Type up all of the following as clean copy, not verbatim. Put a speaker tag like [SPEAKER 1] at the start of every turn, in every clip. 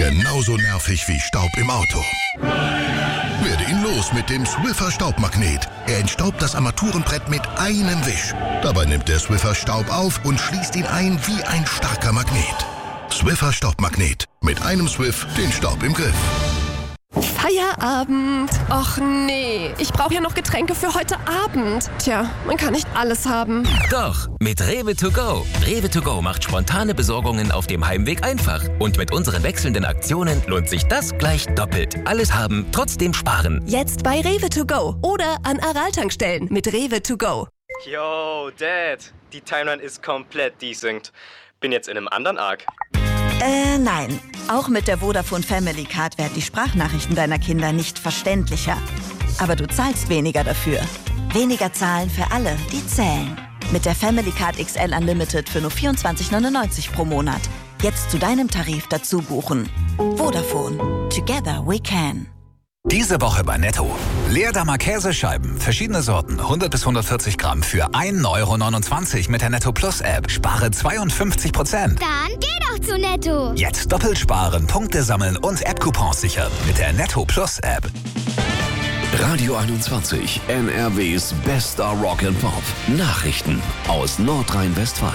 [SPEAKER 1] Genauso nervig wie Staub im Auto. Werde ihn los mit dem Swiffer Staubmagnet. Er entstaubt das Armaturenbrett mit einem Wisch. Dabei nimmt der Swiffer Staub auf und schließt ihn ein wie ein starker Magnet. Swiffer Staubmagnet. Mit einem Swiff den Staub im Griff.
[SPEAKER 2] Feierabend. Och nee, ich brauche ja noch Getränke für heute Abend. Tja, man kann nicht alles haben.
[SPEAKER 3] Doch, mit Rewe to go. Rewe to go macht spontane Besorgungen auf dem Heimweg einfach. Und mit unseren wechselnden Aktionen lohnt sich das gleich doppelt. Alles haben, trotzdem sparen.
[SPEAKER 2] Jetzt bei Rewe to go oder an Aral-Tankstellen mit Rewe to go.
[SPEAKER 4] Yo, Dad, die Timeline ist komplett desynced. Bin jetzt in einem anderen Arc.
[SPEAKER 5] Nein. Auch mit der Vodafone Family Card werden die Sprachnachrichten deiner Kinder nicht verständlicher. Aber du zahlst weniger dafür. Weniger zahlen für alle, die zählen. Mit der Family Card XL Unlimited für nur 24,99 pro Monat. Jetzt zu deinem Tarif dazu buchen. Vodafone. Together we can.
[SPEAKER 6] Diese Woche bei Netto. Leerdammer Käsescheiben, verschiedene Sorten, 100 bis 140 Gramm für 1,29 € mit der Netto Plus App. Spare 52%.
[SPEAKER 7] Dann geh doch zu Netto.
[SPEAKER 6] Jetzt doppelt sparen, Punkte sammeln und App-Coupons sichern mit der Netto Plus App.
[SPEAKER 8] Radio 21, NRWs bester Rock and Pop. Nachrichten aus Nordrhein-Westfalen.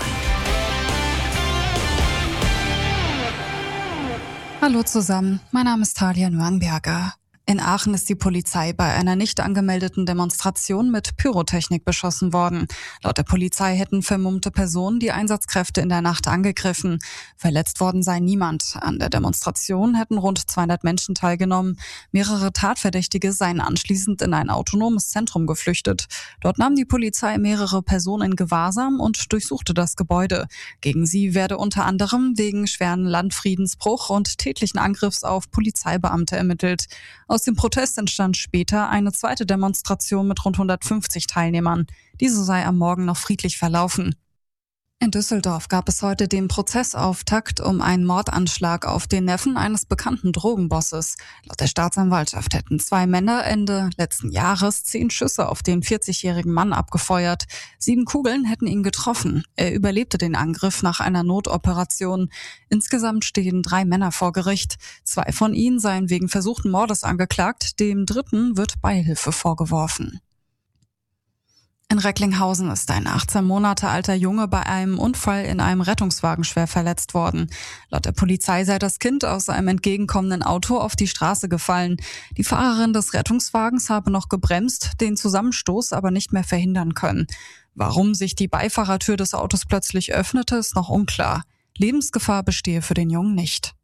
[SPEAKER 9] Hallo zusammen, mein Name ist Talia Nürnberger. In Aachen ist die Polizei bei einer nicht angemeldeten Demonstration mit Pyrotechnik beschossen worden. Laut der Polizei hätten vermummte Personen die Einsatzkräfte in der Nacht angegriffen. Verletzt worden sei niemand. An der Demonstration hätten rund 200 Menschen teilgenommen. Mehrere Tatverdächtige seien anschließend in ein autonomes Zentrum geflüchtet. Dort nahm die Polizei mehrere Personen in Gewahrsam und durchsuchte das Gebäude. Gegen sie werde unter anderem wegen schweren Landfriedensbruch und tätlichen Angriffs auf Polizeibeamte ermittelt. Aus dem Protest entstand später eine zweite Demonstration mit rund 150 Teilnehmern. Diese sei am Morgen noch friedlich verlaufen. In Düsseldorf gab es heute den Prozessauftakt um einen Mordanschlag auf den Neffen eines bekannten Drogenbosses. Laut der Staatsanwaltschaft hätten 2 Männer Ende letzten Jahres 10 Schüsse auf den 40-jährigen Mann abgefeuert. 7 Kugeln hätten ihn getroffen. Er überlebte den Angriff nach einer Notoperation. Insgesamt stehen 3 Männer vor Gericht. 2 von ihnen seien wegen versuchten Mordes angeklagt. Dem dritten wird Beihilfe vorgeworfen. In Recklinghausen ist ein 18 Monate alter Junge bei einem Unfall in einem Rettungswagen schwer verletzt worden. Laut der Polizei sei das Kind aus einem entgegenkommenden Auto auf die Straße gefallen. Die Fahrerin des Rettungswagens habe noch gebremst, den Zusammenstoß aber nicht mehr verhindern können. Warum sich die Beifahrertür des Autos plötzlich öffnete, ist noch unklar. Lebensgefahr bestehe für den Jungen nicht.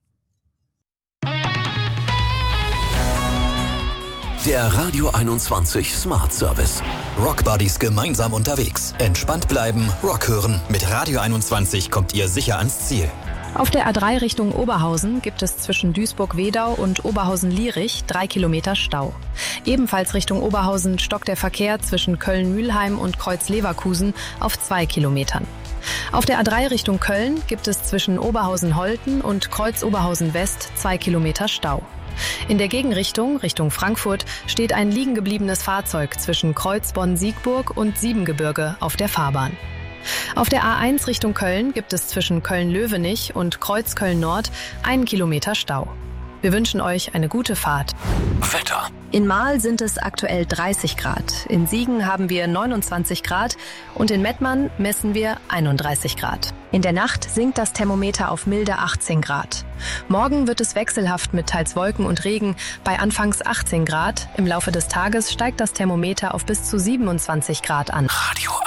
[SPEAKER 8] Der Radio 21 Smart Service.
[SPEAKER 10] Rockbuddies gemeinsam unterwegs. Entspannt bleiben, Rock hören. Mit Radio 21 kommt ihr sicher ans Ziel.
[SPEAKER 11] Auf der A3 Richtung Oberhausen gibt es zwischen Duisburg-Wedau und Oberhausen-Lierich 3 Kilometer Stau. Ebenfalls Richtung Oberhausen stockt der Verkehr zwischen Köln-Mülheim und Kreuz-Leverkusen auf 2 Kilometern. Auf der A3 Richtung Köln gibt es zwischen Oberhausen-Holten und Kreuz-Oberhausen-West 2 Kilometer Stau. In der Gegenrichtung, Richtung Frankfurt, steht ein liegengebliebenes Fahrzeug zwischen Kreuz Bonn-Siegburg und Siebengebirge auf der Fahrbahn. Auf der A1 Richtung Köln gibt es zwischen Köln-Löwenich und Kreuz Köln-Nord 1 Kilometer Stau. Wir wünschen euch eine gute Fahrt.
[SPEAKER 8] Wetter.
[SPEAKER 11] In Marl sind es aktuell 30 Grad. In Siegen haben wir 29 Grad und in Mettmann messen wir 31 Grad. In der Nacht sinkt das Thermometer auf milde 18 Grad. Morgen wird es wechselhaft mit teils Wolken und Regen bei anfangs 18 Grad. Im Laufe des Tages steigt das Thermometer auf bis zu 27 Grad an.
[SPEAKER 8] Radio